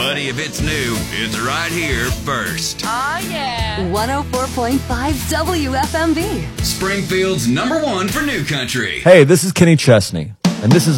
Buddy, if it's new, it's right here first. Oh, yeah. 104.5 WFMB. Springfield's #1 for new country. Hey, this is Kenny Chesney, and this is